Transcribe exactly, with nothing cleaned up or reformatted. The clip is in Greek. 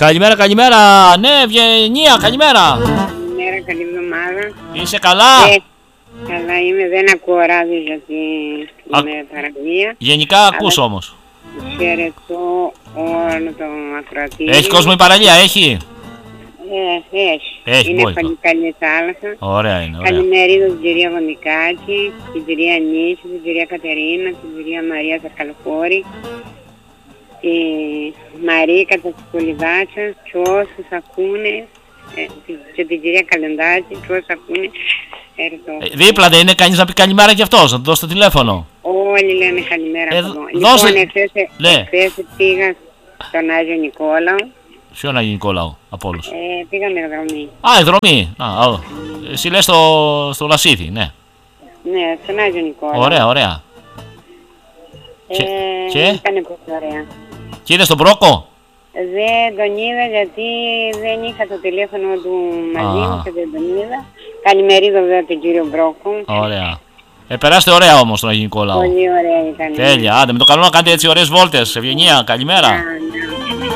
Καλημέρα, καλημέρα. Ναι, Ευγενία, καλημέρα. Καλημέρα, καλή εβδομάδα. Είσαι καλά? Ε, καλά είμαι, δεν ακούω ράδιο γιατί είμαι παραγωγία. Γενικά ακούς όμως. Χαιρετώ όλο το ακροατήριο. Έχει κόσμο η παραλία, έχει? Ε, έχει. Έχει, είναι πολύ πολύ καλή θάλασσα. Ωραία είναι, ωραία. Καλημερίδα στην κυρία Βονικάκη, την κυρία Νίση, την κυρία Κατερίνα, την κυρία Μαρία Ζαρκαλοφόρη, τη Μαρίκα τα Τσικολιδάτσα και όσους ακούνε, ε, και την κυρία Καλεντάκη και όσους ακούνε. Ε, δίπλα δεν είναι κανείς να πει καλημέρα κι αυτός, να του δώσει το τηλέφωνο? Όλοι λένε καλημέρα ε, από εδώ. Δώσε... Λοιπόν, εχθές, ναι. εχθές πήγα στον Άγιο Νικόλαο. Ποιον Άγιο Νικόλαο από όλους? Ε, πήγαμε εκδρομή. Α, εκδρομή. Α, α, εσύ λες στο, στο Λασίθι, ναι. Ναι, στον Άγιο Νικόλαο. Ωραία, ωραία. Ε, και, και? Ήτανε πολύ ωραία. Και είδες τον Μπρόκο? Δεν τον είδα γιατί δεν είχα το τηλέφωνο του μαζί μου και δεν τον είδα. Καλημερίδα βέβαια τον κύριο Μπρόκο. Ωραία. Ε, περάστε ωραία όμως τον Άγιο Νικόλαο. Πολύ ωραία ήταν. Τέλεια. Άντε, με το καλό να κάνετε έτσι ωραίες βόλτες. Ευγενία, καλημέρα. Να, να